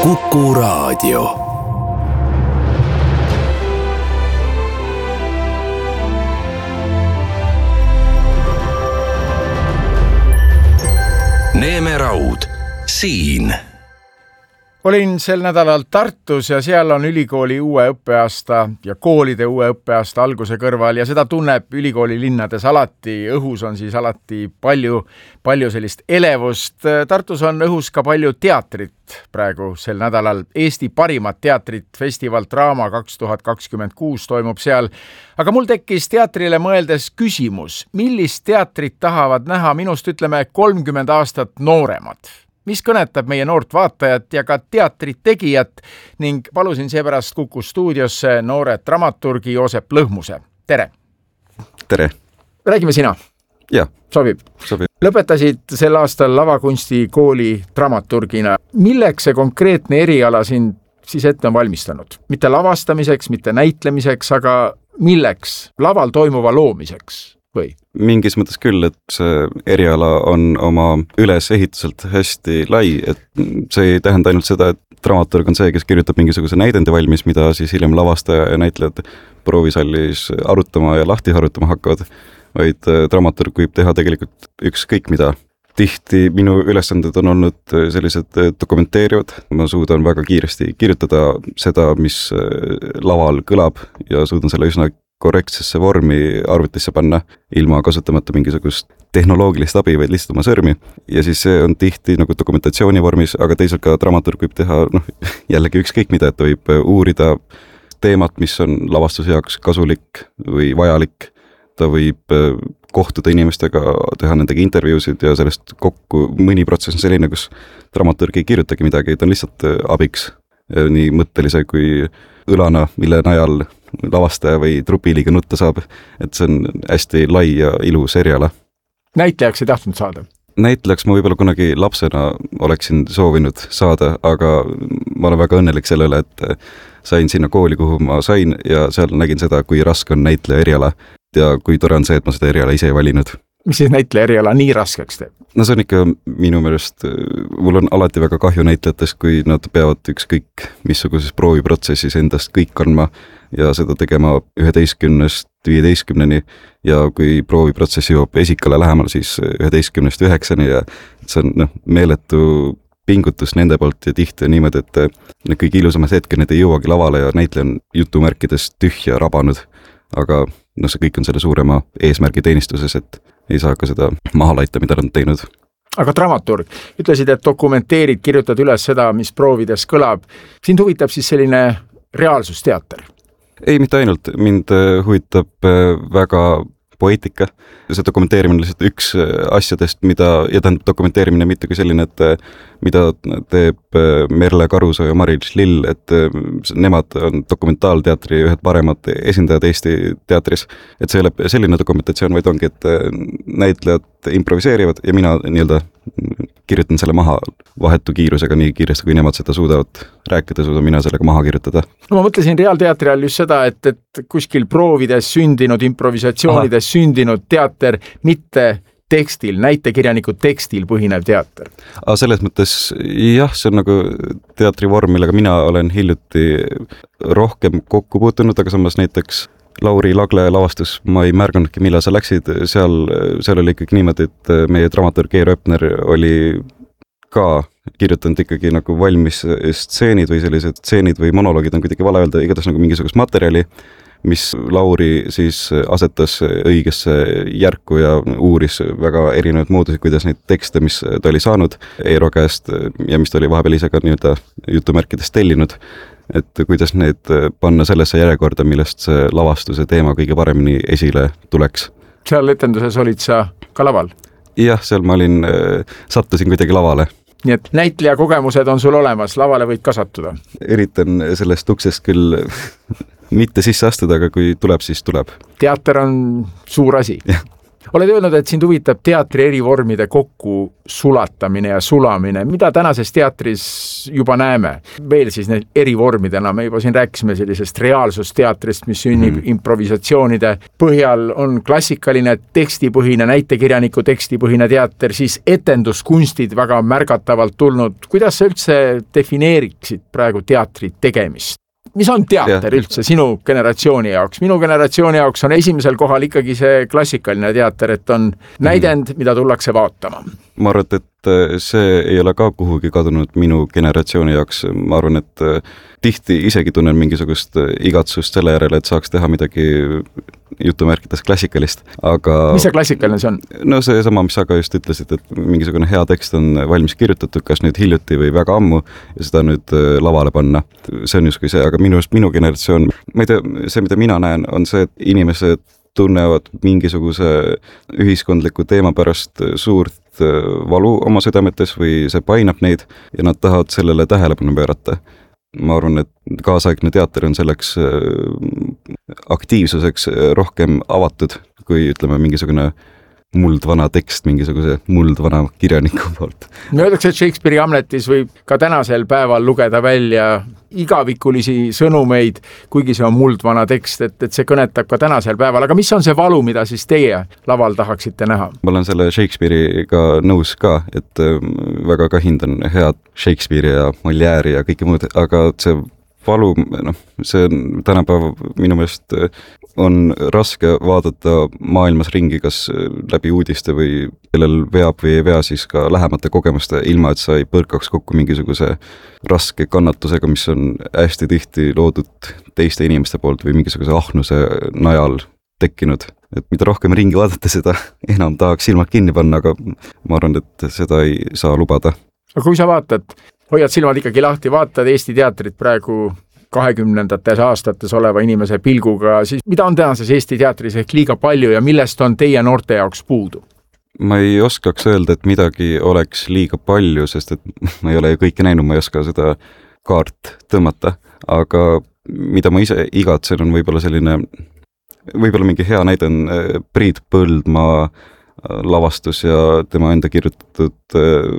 Kuku Raadio. Neemeraud siin. Olin sel nädalal Tartus ja seal on ülikooli uue õppeaasta ja koolide uue õppeaasta alguse kõrval ja seda tunneb ülikooli linnades alati. Õhus on siis alati palju sellist elevust. Tartus on õhus ka palju teatrit praegu sel nädalal. Eesti parimat teatrit festival Draama 2026 toimub seal. Aga mul tekkis teatrile mõeldes küsimus, millist teatrit tahavad näha minust 30 aastat nooremad? Mis kõnetab meie noort vaatajat ja ka teatrit tegijat ning palusin seepärast Kuku stuudiosse noore dramaturgi Joosep Lõhmuse. Tere! Tere! Räägime sina. Jah. Sobib. Lõpetasid sel aastal lavakunstikooli dramaturgina. Milleks see konkreetne eriala sind siis ette on valmistanud? Mitte lavastamiseks, mitte näitlemiseks, aga milleks? Laval toimuva loomiseks või? Mingis mõttes küll, et see eriala on oma ülesehituselt hästi lai, et see ei tähenda ainult seda, et dramaturg on see, kes kirjutab mingisuguse näidendi valmis, mida siis hiljem lavastaja ja näitlejad proovisallis arutama ja lahti harutama hakkavad, vaid dramaturg võib teha tegelikult ükskõik mida. Tihti minu ülesanded on olnud sellised dokumenteerivad, ma suudan väga kiiresti kirjutada seda, mis laval kõlab ja suudan selle üsna korrektsesse vormi arvutisse panna, ilma kasutamata mingisugust tehnoloogilist abi, vaid lihtsalt oma sõrmi. Ja siis see on tihti nagu dokumentatsiooni vormis, aga teisalt ka dramaturg võib teha jällegi ükskõik mida, et ta võib uurida teemat, mis on lavastuse jaoks kasulik või vajalik. Ta võib kohtuda inimestega, teha nendega intervjuusid ja sellest kokku mõni protsess on selline, kus dramaturg ei kirjutagi midagi, ta on lihtsalt abiks nii mõttelise kui õlana, mille najal lavastaja või trupiliiga nutta saab, et see on hästi lai ja ilus eriala. Näitlejaks ei tahtnud saada? Näitlejaks ma võib-olla kunagi lapsena oleksin soovinud saada, aga ma olen väga õnnelik selle üle, et sain sinna kooli, kuhu ma sain ja seal nägin seda, kui raske on näitleja eriala ja kui tore on see, et ma seda eriala ise ei valinud. Mis siis näitleja eriala nii raskeks teeb? No see on ikka minu meelest, mul on alati väga kahju näitlejatest, kui nad peavad ükskõik missuguses prooviprotsessis endast kõik kandma ja seda tegema 11-15 ja kui prooviprotsessi jõuab esikale lähemal, siis 11-9 ja see on meeletu pingutus nende poolt ja tihti niimoodi, et kõige ilusamad hetked need ei jõuagi lavale ja näitleja on jutumärkides tühja rabanud, aga see kõik on selle suurema eesmärgi teenistuses, et ei saa ka seda maha laita, mida nad on teinud. Aga dramaturg, ütlesid, et dokumenteerid, kirjutad üles seda, mis proovides kõlab. Sind huvitab siis selline reaalsusteater? Ei, mitte ainult. Mind huvitab väga poeetika. See dokumenteerimine on lihtsalt üks asjadest, ja tähendab dokumenteerimine mitte kui selline, et mida teeb Merle Karusoo ja Mari-Liis Lill, et nemad on dokumentaalteatri ühed paremad esindajad Eesti teatris. Et see ei ole selline dokumentatsioon, vaid ongi, et näitlejad improviseerivad ja mina kirjutan selle maha vahetu kiirusega nii kiiresti, kui nemad seda suudavad rääkida, suudan mina sellega maha kirjutada. No ma mõtlesin reaalteatri all just seda, et kuskil proovides sündinud, improvisatsioonides sündinud teater, mitte tekstil, näitekirjaniku tekstil põhinev teater. Selles mõttes, jah, see on nagu teatrivorm, millega mina olen hiljuti rohkem kokku puutunud, aga samas näiteks Lauri Lagle lavastus, ma ei märganudki, millal sa läksid, seal oli ikkagi niimoodi, et meie dramaturg Eero Öpner oli ka kirjutanud ikkagi nagu valmis stseenid või sellised stseenid või monoloogid on kuidagi vale öelda, igatahes nagu mingisugust materjali, mis Lauri siis asetas õigesse järku ja uuris väga erinevaid moodusid, kuidas neid tekste, mis ta oli saanud Eero käest ja mis ta oli vahepeal ise ka jutumärkides tellinud, et kuidas need panna sellesse järjekorda, millest see lavastuse teema kõige paremini esile tuleks. Seal etenduses olid sa ka laval? Jah, seal ma sattusin kuidagi lavale. Nii et näitleja kogemused on sul olemas, lavale võid kasatuda? Üritan sellest uksest küll mitte sisse astuda, aga kui tuleb, siis tuleb. Teater on suur asi. Oled öelnud, et sind huvitab teatri eri vormide kokku sulatamine ja sulamine. Mida tänases teatris juba näeme? Veel siis need eri vormidena. Me juba siin rääkisime sellisest reaalsusteatrist, mis sünnib improvisatsioonide põhjal, on klassikaline tekstipõhine, näitekirjaniku tekstipõhine teater, siis etenduskunstid väga märgatavalt tulnud. Kuidas sa üldse defineeriksid praegu teatri tegemist? Mis on teater üldse sinu generatsiooni jaoks? Minu generatsiooni jaoks on esimesel kohal ikkagi see klassikaline teater, et on näidend, mida tullakse vaatama. Ma arvan, et see ei ole ka kuhugi kadunud minu generatsiooni jaoks. Ma arvan, et tihti isegi tunnen mingisugust igatsust selle järele, et saaks teha midagi jutumärkides klassikalist, aga... Mis see klassikaline see on? No see sama, mis sa ka just ütlesid, et mingisugune hea tekst on valmis kirjutatud, kas nüüd hiljuti või väga ammu ja seda nüüd lavale panna. See on justkui see, aga minu generatsioon, ma ei tea, see, mida mina näen, on see, et inimesed tunnevad mingisuguse ühiskondliku teema pärast suurt valu oma südametes või see painab neid ja nad tahavad sellele tähelepanu pöörata. Ma arvan, et kaasaegne teater on selleks aktiivsuseks rohkem avatud, kui ütleme mingisugune muldvana tekst mingisuguse muldvana kirjaniku poolt. Me öeldakse, et Shakespeare'i Hamletis võib ka tänasel päeval lugeda välja igavikulisi sõnumeid, kuigi see on muldvana tekst, et see kõnetab ka tänasel päeval. Aga mis on see valu, mida siis teie laval tahaksite näha? Ma olen selle Shakespeare'iga nõus ka, et väga ka hindan head Shakespeare'i ja Molière'i ja kõike muud, aga see valu, see tänapäeva minu meelest on raske vaadata maailmas ringi, kas läbi uudiste või kellel veab või ei vea siis ka lähemate kogemuste, ilma et sa ei põrkaks kokku mingisuguse raske kannatusega, mis on hästi tihti loodud teiste inimeste poolt või mingisuguse ahnuse najal tekkinud. Et mida rohkem ringi vaadata, seda enam tahaks silmad kinni panna, aga ma arvan, et seda ei saa lubada. Aga kui sa vaatad, hoiad silmad ikkagi lahti, vaatad Eesti teatrit praegu 20. aastates oleva inimese pilguga, siis mida on tänases Eesti teatris ehk liiga palju ja millest on teie noorte jaoks puudu? Ma ei oskaks öelda, et midagi oleks liiga palju, sest et ma ei ole kõike näinud, ma ei oska seda kaart tõmmata, aga mida ma ise igatsen on võib-olla mingi hea näide on Priit Põldmaa lavastus ja tema enda kirjutatud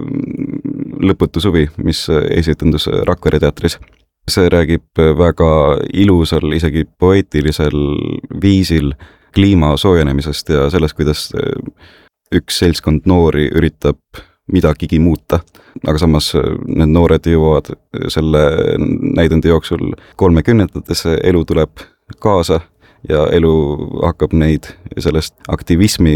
Lõputu suvi, mis esitendus Rakvere teatris. See räägib väga ilusal, isegi poeetilisel viisil kliima soojenemisest ja sellest, kuidas üks seltskond noori üritab midagigi muuta. Aga samas need noored jõuavad selle näidendi jooksul 30-ndatesse, elu tuleb kaasa ja elu hakkab neid sellest aktivismi,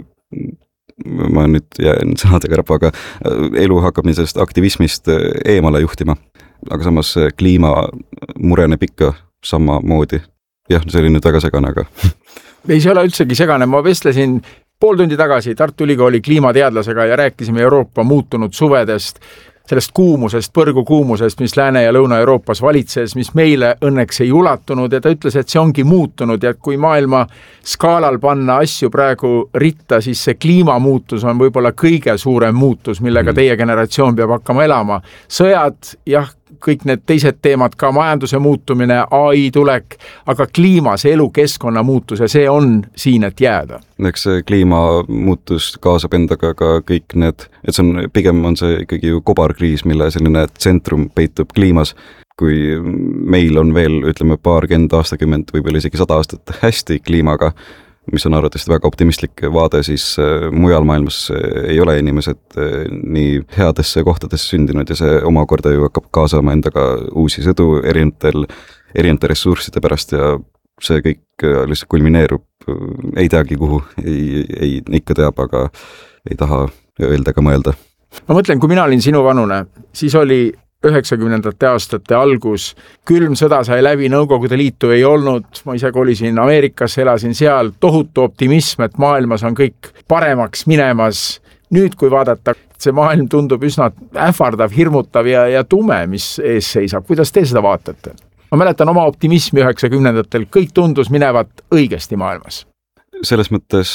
ma nüüd jään sõnadega räpa, aga elu hakkab neid sellest aktivismist eemale juhtima. Aga samas kliima mureneb ikka samamoodi. Jah, see oli nüüd väga segane, aga... Ei, see ole üldsegi segane. Ma vestlesin pool tundi tagasi Tartu Ülikooli kliimateadlasega ja rääkisime Euroopa muutunud suvedest, sellest kuumusest, põrgu kuumusest, mis Lääne- ja Lõuna-Euroopas valitses, mis meile õnneks ei ulatunud ja ta ütles, et see ongi muutunud ja kui maailma skaalal panna asju praegu ritta, siis see kliimamuutus on võib-olla kõige suurem muutus, millega teie generatsioon peab hakkama elama. Sõjad, jah, kõik need teised teemad, ka majanduse muutumine, AI tulek, aga kliima, see elukeskkonna muutus ja see on siin, et jääda. Eks see kliimamuutus kaasab endaga ka kõik need, et see on, pigem on see ikkagi ju kobarkriis, mille selline tsentrum peitub kliimas. Kui meil on veel, ütleme, paarkümmend aastakümmend, võib-olla isegi 100 aastat hästi kliimaga, mis on arvatavasti väga optimistlik vaade, siis mujal maailmas ei ole inimesed nii headesse kohtadesse sündinud ja see omakorda ju hakkab kaasama endaga uusi sõdu erinevate ressursside pärast ja see kõik lihtsalt kulmineerub, ei teagi kuhu, ei ikka teab, aga ei taha öelda ega mõelda. Ma mõtlen, kui mina olin sinu vanune, siis oli 90. aastate algus, külm sõda sai läbi, Nõukogude Liitu ei olnud, ma ise kolisin Ameerikasse, elasin seal, tohutu optimism, et maailmas on kõik paremaks minemas. Nüüd, kui vaadata, see maailm tundub üsna ähvardav, hirmutav ja tume, mis ees seisab. Kuidas te seda vaatate? Ma mäletan oma optimismi 90-ndatel, kõik tundus minevat õigesti maailmas. Selles mõttes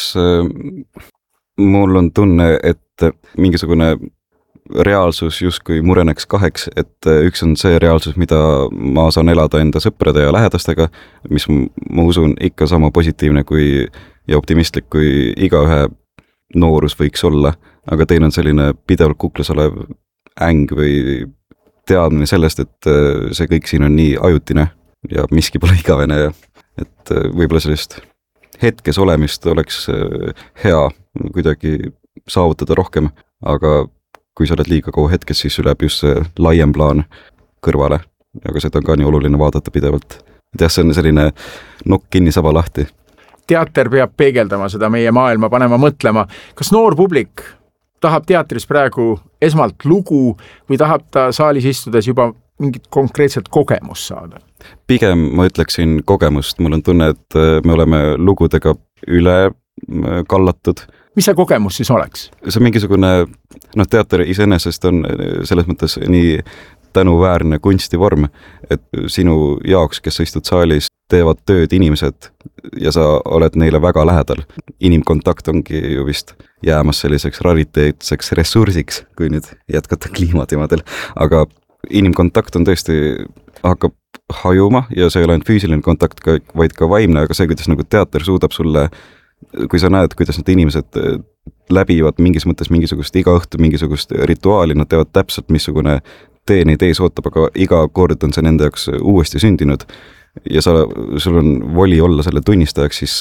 mul on tunne, et mingisugune reaalsus justkui mureneks kaheks, et üks on see reaalsus, mida ma saan elada enda sõprade ja lähedastega, mis ma usun ikka sama positiivne kui ja optimistlik, kui igaühe noorus võiks olla, aga teil on selline pidevalt kuklas olev äng või teadmine sellest, et see kõik siin on nii ajutine ja miski pole igavene ja et võib-olla sellist hetkes olemist oleks hea kuidagi saavutada rohkem, aga kui sa oled liiga kaua hetkes, siis läheb just see laiem plaan kõrvale, aga seda on ka nii oluline vaadata pidevalt. Et jah, see on selline nokk kinni, saba lahti. Teater peab peegeldama seda meie maailma, panema mõtlema, kas noor publik tahab teatris praegu esmalt lugu või tahab ta saalis istudes juba mingit konkreetset kogemust saada? Pigem ma ütleksin kogemust, mul on tunne, et me oleme lugudega üle kallatud. Mis see kogemus siis oleks? See on mingisugune, teater iseenesest on selles mõttes nii tänuväärne kunstivorm, et sinu jaoks, kes sa istud saalis, teevad tööd inimesed ja sa oled neile väga lähedal. Inimkontakt ongi ju vist jäämas selliseks rariteetseks ressursiks, kui nüüd jätkata kliimateemadel, aga inimkontakt on tõesti, hakkab hajuma ja see ei ole ainult füüsiline kontakt, vaid ka vaimne, aga see, kuidas nagu teater suudab sulle, kui sa näed, kuidas need inimesed läbivad mingis mõttes mingisugust iga õhtu mingisugust rituaali, nad teevad täpselt, missugune tee neid ees ootab, aga iga kord on see nende jaoks uuesti sündinud ja sul on voli olla selle tunnistajaks, siis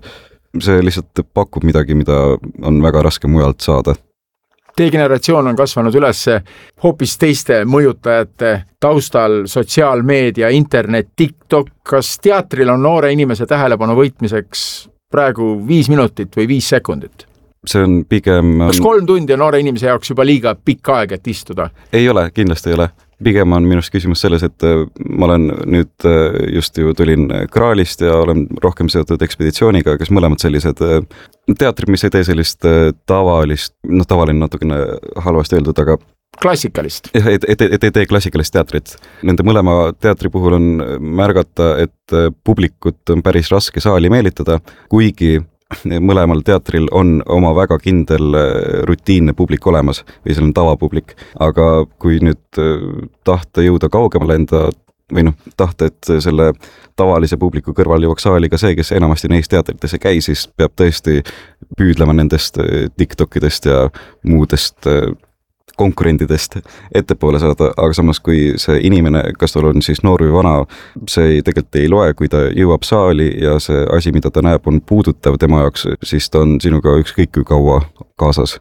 see lihtsalt pakub midagi, mida on väga raske mujalt saada. Teie generatsioon on kasvanud üles hoopis teiste mõjutajate taustal, sotsiaalmeedia, internet, TikTok. Kas teatril on noore inimese tähelepanu võitmiseks praegu 5 minutit või 5 sekundit? See on pigem... Kas 3 tundi on noore inimese jaoks juba liiga pikk aeg, et istuda? Ei ole, kindlasti ei ole. Pigem on minust küsimus selles, et ma olen nüüd just ju tulin Kraalist ja olen rohkem seotud ekspeditsiooniga, kes mõlemad sellised teatrid, mis ei tee sellist tavalist, tavaline natukene halvasti öeldud, aga klassikalist. Et ei tee klassikalist teatrit. Nende mõlema teatri puhul on märgata, et publikut on päris raske saali meelitada, kuigi mõlemal teatril on oma väga kindel rutiinne publik olemas või selline tavapublik, aga kui nüüd tahta jõuda kaugemale enda või tahta, et selle tavalise publiku kõrval jõuaks saali ka see, kes enamasti neis teatrites ei käi, siis peab tõesti püüdlema nendest TikTokidest ja muudest konkurentidest ettepoole saada, aga samas kui see inimene, kas tal on siis noor või vana, see tegelikult ei loe, kui ta jõuab saali ja see asi, mida ta näeb, on puudutav tema jaoks, siis ta on sinuga ükskõik kui kaua kaasas.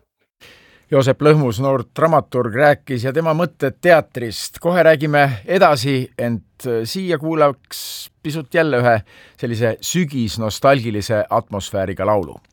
Joosep Lõhmus, noor dramaturg, rääkis ja tema mõtted teatrist. Kohe räägime edasi, ent siia kuulaks pisut jälle ühe sellise sügisnostalgilise atmosfääriga laulu.